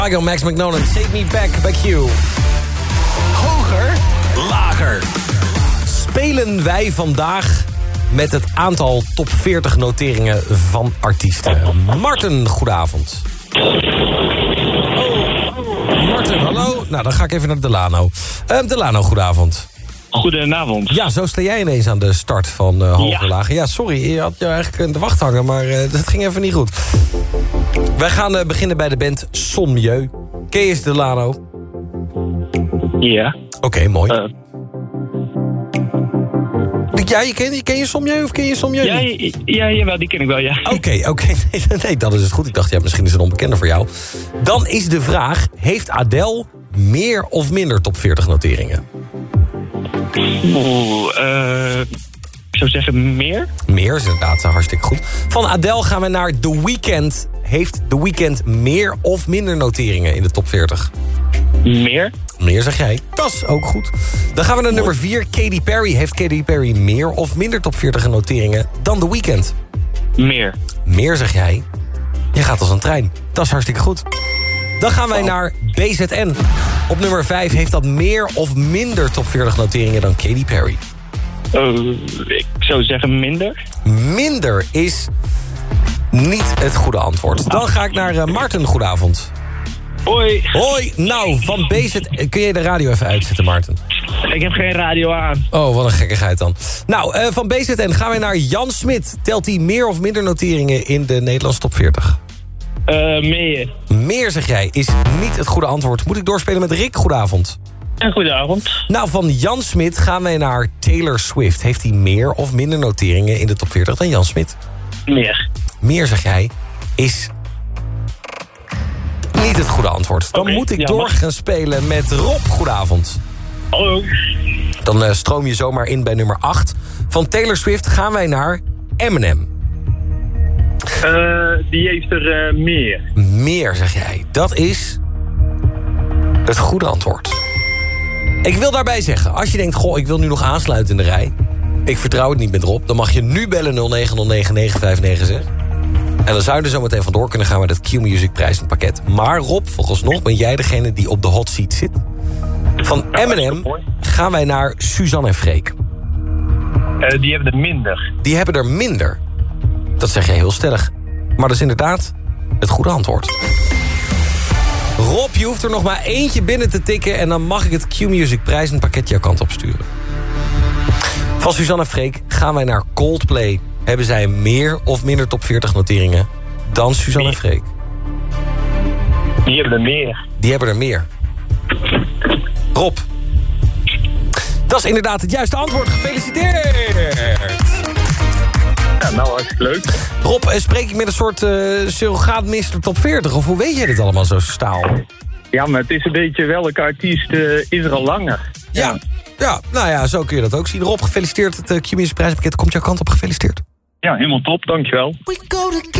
Michael Max McNolan, Take Me Back by Q. Hoger, lager. Spelen wij vandaag met het aantal top 40 noteringen van artiesten. Martin, goedenavond. Martin, hallo. Nou, dan ga ik even naar Delano. Delano, goedenavond. Goedenavond. Ja, zo sta jij ineens aan de start van Hoger Lager. Ja, sorry, je had jou eigenlijk in de wacht hangen, maar dat ging even niet goed. Wij gaan beginnen bij de band Sommieu. Ken je Delano? Ja. Oké, mooi. Ja, ken je Sommieu of ken je Sommieu niet? Ja, jawel, die ken ik wel, ja. Oké. Nee, dat is het goed. Ik dacht, ja, misschien is het een onbekende voor jou. Dan is de vraag, heeft Adele meer of minder top 40 noteringen? Ik zou zeggen meer. Meer is inderdaad hartstikke goed. Van Adele gaan we naar The Weeknd. Heeft The Weeknd meer of minder noteringen in de top 40? Meer. Meer zeg jij. Dat is ook goed. Dan gaan we naar nummer 4. Katy Perry. Heeft Katy Perry meer of minder top 40 noteringen dan The Weeknd? Meer. Meer zeg jij. Je gaat als een trein. Dat is hartstikke goed. Dan gaan wij naar BZN. Op nummer 5 heeft dat meer of minder top 40 noteringen dan Katy Perry? Ik zou zeggen minder. Minder is niet het goede antwoord. Dan ga ik naar Martin. Goedenavond. Hoi. Hoi. Nou, van BZN... Kun je de radio even uitzetten, Martin? Ik heb geen radio aan. Oh, wat een gekkigheid dan. Nou, van BZN gaan we naar Jan Smit. Telt hij meer of minder noteringen in de Nederlandse top 40? Meer. Meer, zeg jij, is niet het goede antwoord. Moet ik doorspelen met Rick? Goedenavond. En goedenavond. Nou, van Jan Smit gaan wij naar Taylor Swift. Heeft hij meer of minder noteringen in de top 40 dan Jan Smit? Meer. Meer, zeg jij, is niet het goede antwoord. Dan moet ik door gaan spelen met Rob. Goedenavond. Hallo. Dan stroom je zomaar in bij nummer 8. Van Taylor Swift gaan wij naar Eminem. Die heeft er meer. Meer, zeg jij. Dat is het goede antwoord. Ik wil daarbij zeggen, als je denkt, goh, ik wil nu nog aansluiten in de rij. Ik vertrouw het niet met Rob. Dan mag je nu bellen 0909-9596. En dan zou je er zo meteen vandoor kunnen gaan met het Q-Music prijzenpakket. Maar Rob, vooralsnog ben jij degene die op de hot seat zit. Van Eminem gaan wij naar Suzanne en Freek. Die hebben er minder. Die hebben er minder. Dat zeg jij heel stellig. Maar dat is inderdaad het goede antwoord. Rob, je hoeft er nog maar eentje binnen te tikken... en dan mag ik het Q-Music prijzenpakket jouw kant op sturen. Van Suzanne en Freek gaan wij naar Coldplay. Hebben zij meer of minder top 40 noteringen dan Suzanne en Freek? Die hebben er meer. Die hebben er meer. Rob. Dat is inderdaad het juiste antwoord. Gefeliciteerd. Ja, nou, hartstikke leuk. Rob, spreek ik met een soort surrogaat-mister top 40? Of hoe weet je dit allemaal zo staal? Ja, maar het is een beetje welke artiest is er al langer. Ja, nou ja, zo kun je dat ook zien. Rob, gefeliciteerd. Het Q-Music prijzenpakket komt jouw kant op. Gefeliciteerd. Ja, helemaal top. Dankjewel.